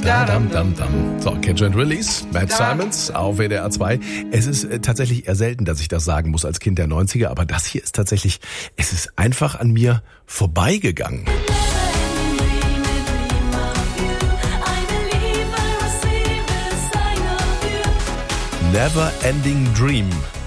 Dam, dam, dam. So, Catch and Release, Matt Simons auf WDR 2. Es ist tatsächlich eher selten, dass ich das sagen muss als Kind der 90er, aber das hier ist tatsächlich, es ist einfach an mir vorbeigegangen. Never Ending Dream.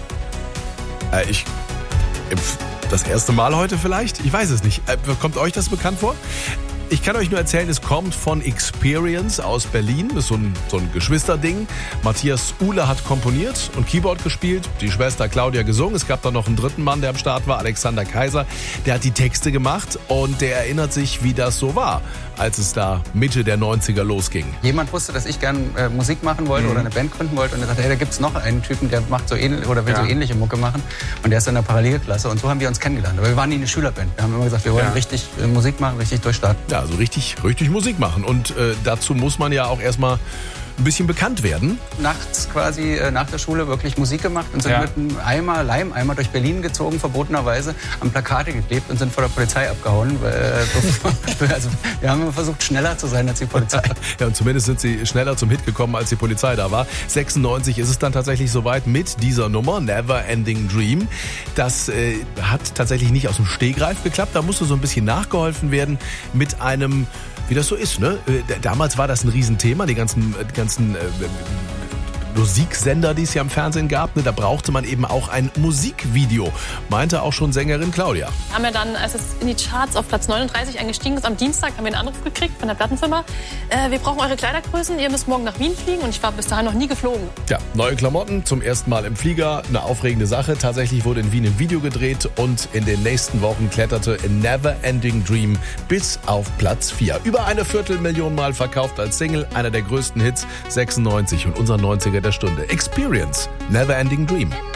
Das erste Mal heute vielleicht? Ich weiß es nicht. Kommt euch das bekannt vor? Ich kann euch nur erzählen, es kommt von Experience aus Berlin. Das ist so ein Geschwisterding. Matthias Uhle hat komponiert und Keyboard gespielt. Die Schwester Claudia gesungen. Es gab da noch einen dritten Mann, der am Start war, Alexander Kaiser. Der hat die Texte gemacht und der erinnert sich, wie das so war, als es da Mitte der 90er losging. Jemand wusste, dass ich gern Musik machen wollte oder eine Band gründen wollte. Und er sagte, hey, da gibt's noch einen Typen, der macht so ähnlich oder will so ähnliche Mucke machen. Und der ist in der Parallelklasse. Und so haben wir uns kennengelernt. Aber wir waren nie eine Schülerband. Wir haben immer gesagt, wir wollen richtig Musik machen, richtig durchstarten. Ja, also richtig Musik machen. Und dazu muss man ja auch erstmal ein bisschen bekannt werden. Nachts quasi nach der Schule wirklich Musik gemacht und sind mit einem Leimeimer durch Berlin gezogen, verbotenerweise, am Plakate geklebt und sind vor der Polizei abgehauen. Also wir haben immer versucht, schneller zu sein als die Polizei. Ja, und zumindest sind sie schneller zum Hit gekommen, als die Polizei da war. 96 ist es dann tatsächlich soweit mit dieser Nummer, Never Ending Dream. Das hat tatsächlich nicht aus dem Stegreif geklappt. Da musste so ein bisschen nachgeholfen werden mit einem, wie das so ist, ne? Damals war das ein Riesenthema, die ganzen Musiksender, die es ja im Fernsehen gab, ne, da brauchte man eben auch ein Musikvideo, meinte auch schon Sängerin Claudia. Haben wir dann, als es in die Charts auf Platz 39 eingestiegen ist, am Dienstag haben wir einen Anruf gekriegt von der Plattenfirma. Wir brauchen eure Kleidergrößen, ihr müsst morgen nach Wien fliegen und ich war bis dahin noch nie geflogen. Ja, neue Klamotten, zum ersten Mal im Flieger, eine aufregende Sache. Tatsächlich wurde in Wien ein Video gedreht und in den nächsten Wochen kletterte A Never Ending Dream bis auf Platz 4. Über 250.000 Mal verkauft als Single, einer der größten Hits, 96 und unser 90er der Stunde. Experience, Never Ending Dream.